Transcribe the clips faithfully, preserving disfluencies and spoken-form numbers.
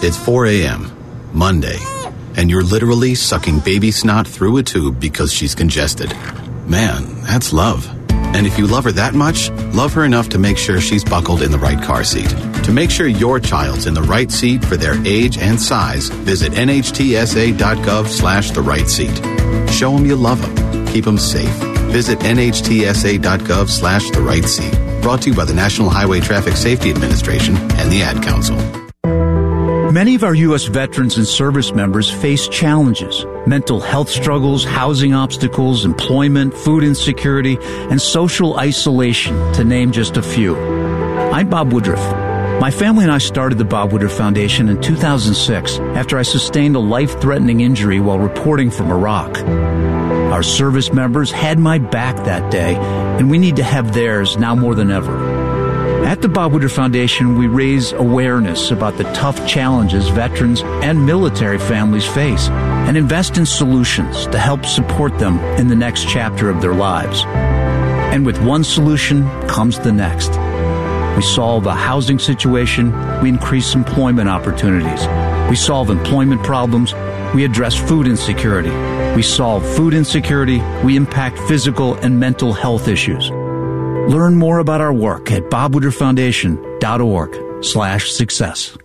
It's four a.m., Monday, and you're literally sucking baby snot through a tube because she's congested. Man, that's love. And if you love her that much, love her enough to make sure she's buckled in the right car seat. To make sure your child's in the right seat for their age and size, visit nhtsa.gov slash the right seat. Show them you love them. Keep them safe. Visit nhtsa.gov slash the right seat. Brought to you by the National Highway Traffic Safety Administration and the Ad Council. Many of our U S veterans and service members face challenges: mental health struggles, housing obstacles, employment, food insecurity, and social isolation, to name just a few. I'm Bob Woodruff. My family and I started the Bob Woodruff Foundation in two thousand six after I sustained a life-threatening injury while reporting from Iraq. Our service members had my back that day, and we need to have theirs now more than ever. At the Bob Woodruff Foundation, we raise awareness about the tough challenges veterans and military families face and invest in solutions to help support them in the next chapter of their lives. And with one solution comes the next. We solve a housing situation, we increase employment opportunities. We solve employment problems, we address food insecurity. We solve food insecurity, we impact physical and mental health issues. Learn more about our work at bobwoodrufffoundation.org slash success.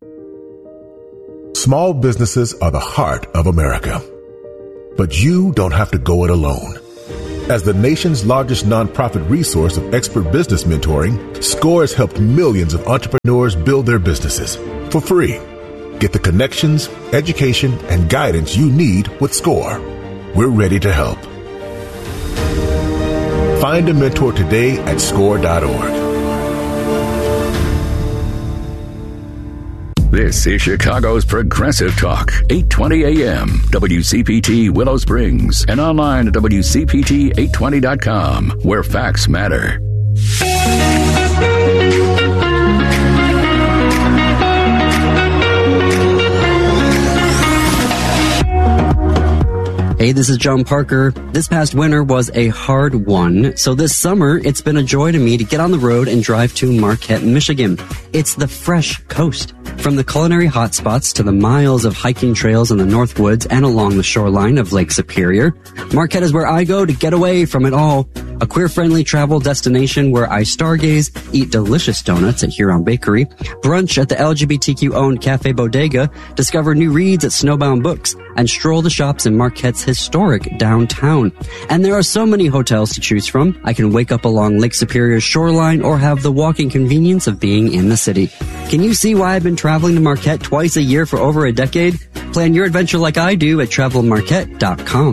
Small businesses are the heart of America. But you don't have to go it alone. As the nation's largest nonprofit resource of expert business mentoring, SCORE has helped millions of entrepreneurs build their businesses for free. Get the connections, education, and guidance you need with SCORE. We're ready to help. Find a mentor today at score dot org. This is Chicago's Progressive Talk, eight twenty A M, W C P T Willow Springs, and online at W C P T eight twenty dot com, where facts matter. Hey, this is John Parker. This past winter was a hard one, so this summer it's been a joy to me to get on the road and drive to Marquette, Michigan. It's the fresh coast. From the culinary hotspots to the miles of hiking trails in the North Woods and along the shoreline of Lake Superior, Marquette is where I go to get away from it all. A queer-friendly travel destination where I stargaze, eat delicious donuts at Huron Bakery, brunch at the L G B T Q-owned Cafe Bodega, discover new reads at Snowbound Books, and stroll the shops in Marquette's historic downtown. And there are so many hotels to choose from. I can wake up along Lake Superior's shoreline or have the walking convenience of being in the city. Can you see why I've been traveling to Marquette twice a year for over a decade? Plan your adventure like I do at travel marquette dot com.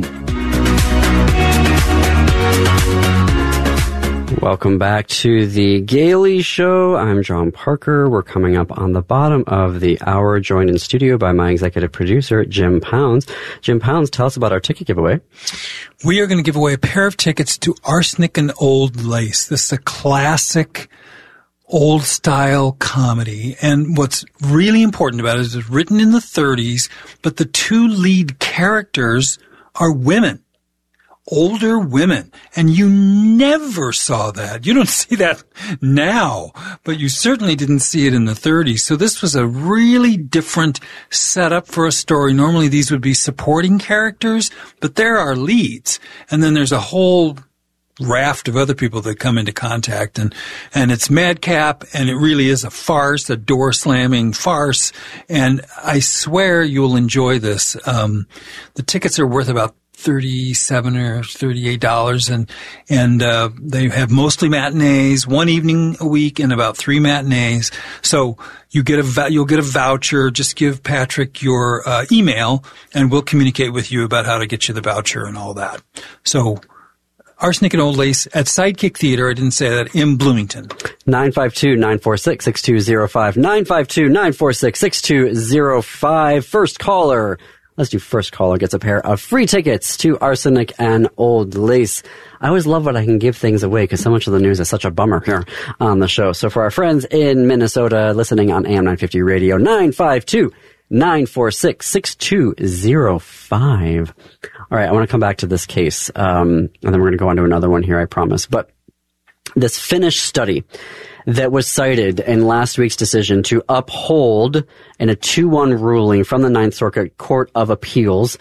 Welcome back to the Gailey Show. I'm John Parker. We're coming up on the bottom of the hour, joined in studio by my executive producer, Jim Pounds. Jim Pounds, tell us about our ticket giveaway. We are going to give away a pair of tickets to Arsenic and Old Lace. This is a classic old-style comedy. And what's really important about it is it's written in the thirties, but the two lead characters are women. Older women. And you never saw that. You don't see that now, but you certainly didn't see it in the thirties. So this was a really different setup for a story. Normally these would be supporting characters, but there are leads. And then there's a whole raft of other people that come into contact, and and it's madcap, and it really is a farce, a door slamming farce, and I swear you will enjoy this. Um, the tickets are worth about thirty-seven or thirty-eight dollars, and and uh, they have mostly matinees, one evening a week, and about three matinees. So you get a you'll get a voucher. Just give Patrick your uh, email, and we'll communicate with you about how to get you the voucher and all that. So Arsenic and Old Lace at Sidekick Theater, I didn't say that, in Bloomington. nine five two, nine four six, six two zero five. nine five two, nine four six, six two zero five. First caller. Let's do first caller gets a pair of free tickets to Arsenic and Old Lace. I always love when I can give things away because so much of the news is such a bummer here on the show. So for our friends in Minnesota listening on A M nine fifty Radio, nine five two, nine four six, six two zero five. All right, I want to come back to this case, um, and then we're going to go on to another one here, I promise. But this Finnish study that was cited in last week's decision to uphold in a two one ruling from the Ninth Circuit Court of Appeals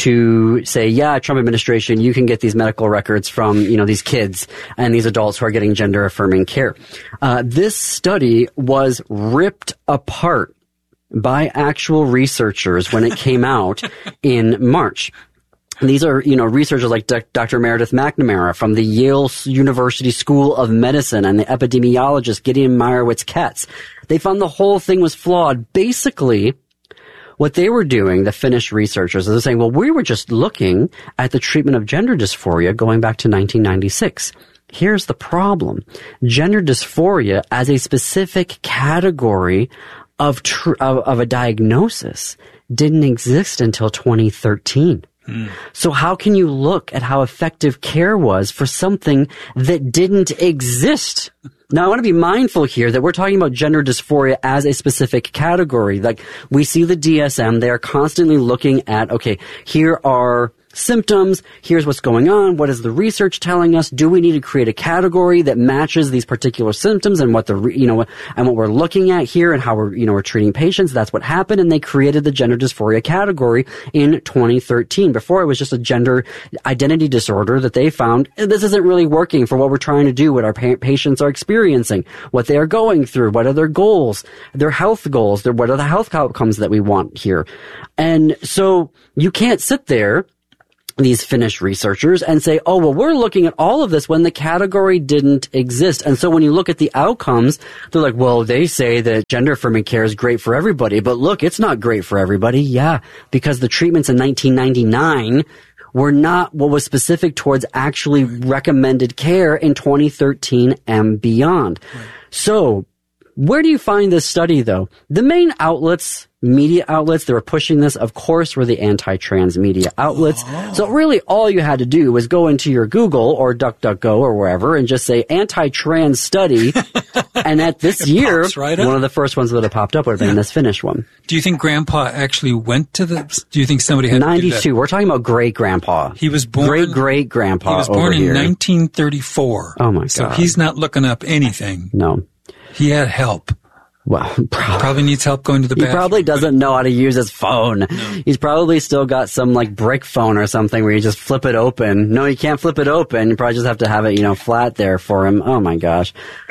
to say, yeah, Trump administration, you can get these medical records from, you know, these kids and these adults who are getting gender affirming care. Uh, this study was ripped apart by actual researchers when it came out in March. And these are, you know, researchers like Doctor Meredith McNamara from the Yale University School of Medicine and the epidemiologist Gideon Meyerowitz-Katz. They found the whole thing was flawed. Basically, what they were doing, the Finnish researchers, is they're saying, well, we were just looking at the treatment of gender dysphoria going back to nineteen ninety-six. Here's the problem. Gender dysphoria as a specific category of, tr- of, of a diagnosis didn't exist until twenty thirteen. Mm. So how can you look at how effective care was for something that didn't exist? Now, I want to be mindful here that we're talking about gender dysphoria as a specific category. Like, we see the D S M, they are constantly looking at, okay, here are symptoms, here's what's going on, what is the research telling us, do we need to create a category that matches these particular symptoms and what the, you know, and what we're looking at here and how we're, you know, we're treating patients. That's what happened, and they created the gender dysphoria category in twenty thirteen. Before, it was just a gender identity disorder that they found, this isn't really working for what we're trying to do, what our pa- patients are experiencing, what they are going through, what are their goals, their health goals, their, what are the health outcomes that we want here. And so you can't sit there, these Finnish researchers, and say, oh, well, we're looking at all of this when the category didn't exist. And so when you look at the outcomes, they're like, well, they say that gender affirming care is great for everybody, but look, it's not great for everybody. Yeah, because the treatments in nineteen ninety-nine were not what was specific towards actually recommended care in twenty thirteen and beyond. Right. So where do you find this study, though? The main outlets, media outlets that were pushing this, of course, were the anti-trans media outlets. Oh. So really all you had to do was go into your Google or DuckDuckGo or wherever and just say anti-trans study. And at this it year, right one of the first ones that have popped up would have been yeah. this Finnish one. Do you think Grandpa actually went to the, do you think somebody had ninety-two. to do that? We're talking about great-grandpa. He was born. Great-great-grandpa He was born over in here. nineteen thirty-four. Oh, my God. So he's not looking up anything. No. He had help. Well, probably, probably needs help going to the bathroom. He probably doesn't know how to use his phone. No. He's probably still got some like brick phone or something where you just flip it open. No, you can't flip it open. You probably just have to have it, you know, flat there for him. Oh my gosh.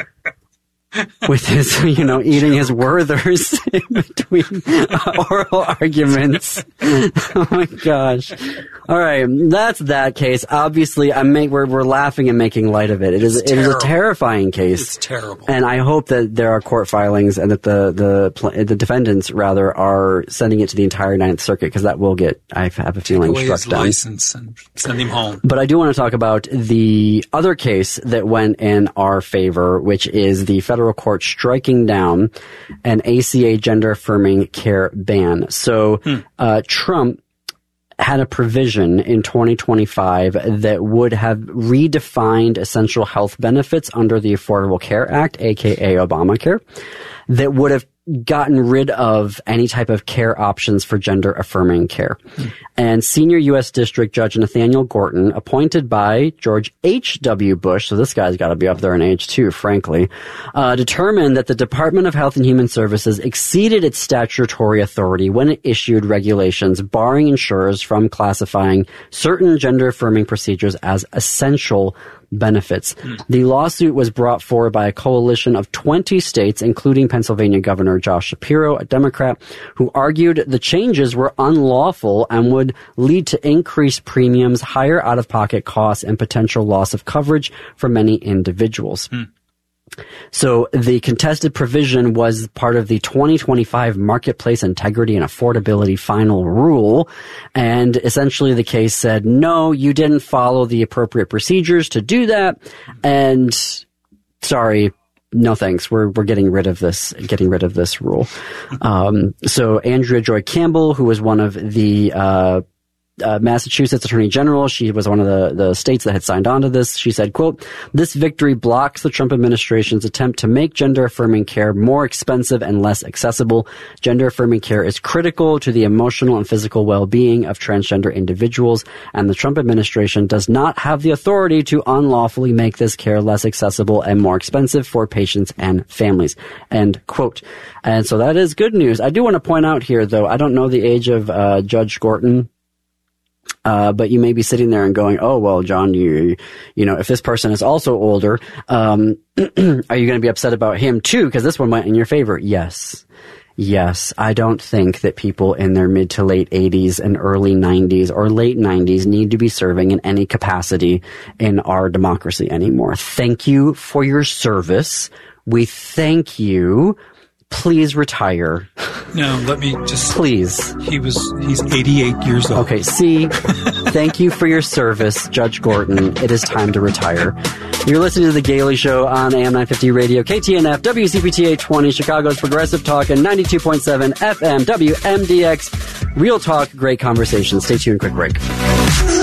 With his, you know, eating his Werthers in between oral arguments. Oh my gosh. All right, that's that case. Obviously, I'm make, we're we're laughing and making light of it. It is it's it is a terrifying case. It's terrible. And I hope that there are court filings and that the the the defendants rather are sending it to the entire Ninth Circuit, because that will get, I have a feeling, Take away struck his down. license and send him home. But I do want to talk about the other case that went in our favor, which is the federal court striking down an A C A gender affirming care ban. So hmm. uh, Trump had a provision in twenty twenty-five that would have redefined essential health benefits under the Affordable Care Act, aka Obamacare, that would have gotten rid of any type of care options for gender affirming care. Mm. And senior U S District Judge Nathaniel Gorton, appointed by George H W. Bush, so this guy's got to be up there in age too, frankly, uh, determined that the Department of Health and Human Services exceeded its statutory authority when it issued regulations barring insurers from classifying certain gender affirming procedures as essential benefits. Mm. The lawsuit was brought forward by a coalition of twenty states, including Pennsylvania Governor Josh Shapiro, a Democrat, who argued the changes were unlawful and would lead to increased premiums, higher out-of-pocket costs, and potential loss of coverage for many individuals. Mm. So the contested provision was part of the twenty twenty-five Marketplace Integrity and Affordability Final Rule. And essentially the case said, no, you didn't follow the appropriate procedures to do that. And sorry, no thanks. We're we're getting rid of this, getting rid of this rule. Um, so Andrea Joy Campbell, who was one of the uh uh, Massachusetts Attorney General, she was one of the, the states that had signed on to this. She said, quote, "This victory blocks the Trump administration's attempt to make gender-affirming care more expensive and less accessible. Gender-affirming care is critical to the emotional and physical well-being of transgender individuals, and the Trump administration does not have the authority to unlawfully make this care less accessible and more expensive for patients and families." End quote. And so that is good news. I do want to point out here, though, I don't know the age of uh, Judge Gorton. Uh, but you may be sitting there and going, "Oh, well, John, you, you know, if this person is also older, um, are you going to be upset about him too? Because this one went in your favor." Yes. Yes. I don't think that people in their mid to late eighties and early nineties or late nineties need to be serving in any capacity in our democracy anymore. Thank you for your service. We thank you. Please retire. No, let me just... Please. He was, he's eighty-eight years old. Okay, see, thank you for your service, Judge Gorton. It is time to retire. You're listening to The Gailey Show on A M nine fifty Radio, K T N F, W C P T eight twenty, Chicago's Progressive Talk, and ninety-two point seven F M, W M D X. Real talk, great conversation. Stay tuned, quick break.